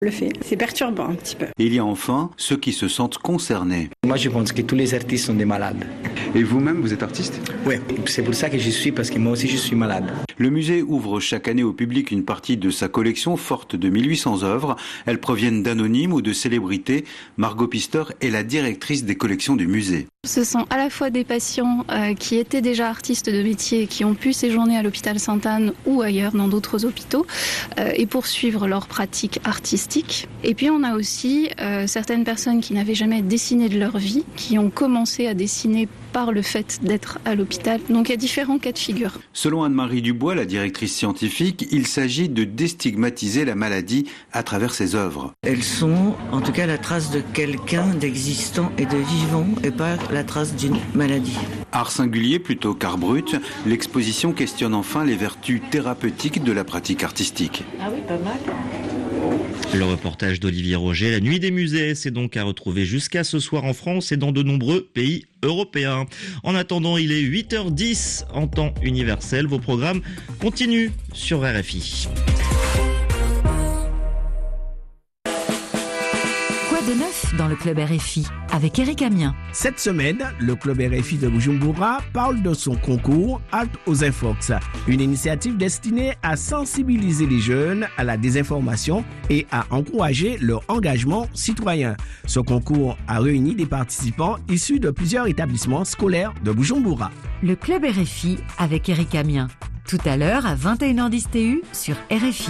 Le fait, c'est perturbant un petit peu. Et il y a enfin ceux qui se sentent concernés. Moi, je pense que tous les artistes sont des malades. Et vous-même, vous êtes artiste ? Oui, c'est pour ça que j'y suis, parce que moi aussi, je suis malade. Le musée ouvre chaque année au public une partie de sa collection forte de 1800 œuvres. Elles proviennent d'anonymes ou de célébrités. Margot Pister est la directrice des collections du musée. Ce sont à la fois des patients qui étaient déjà artistes de métier, qui ont pu séjourner à l'hôpital Sainte-Anne ou ailleurs dans d'autres hôpitaux et poursuivre leur pratique artistique. Et puis on a aussi certaines personnes qui n'avaient jamais dessiné de leur vie, qui ont commencé à dessiner par le fait d'être à l'hôpital. Donc il y a différents cas de figure. Selon Anne-Marie Dubois, la directrice scientifique, il s'agit de déstigmatiser la maladie à travers ses œuvres. Elles sont en tout cas la trace de quelqu'un d'existant et de vivant et pas la trace d'une maladie. Art singulier plutôt qu'art brut, l'exposition questionne enfin les vertus thérapeutiques de la pratique artistique. Ah oui, pas mal. Le reportage d'Olivier Roger, La Nuit des musées, c'est donc à retrouver jusqu'à ce soir en France et dans de nombreux pays européens. En attendant, il est 8h10 en temps universel. Vos programmes continuent sur RFI. De neuf dans le club RFI avec Eric Amien. Cette semaine, le club RFI de Bujumbura parle de son concours Halte aux Infox, une initiative destinée à sensibiliser les jeunes à la désinformation et à encourager leur engagement citoyen. Ce concours a réuni des participants issus de plusieurs établissements scolaires de Bujumbura. Le club RFI avec Eric Amien. Tout à l'heure à 21h10 TU sur RFI.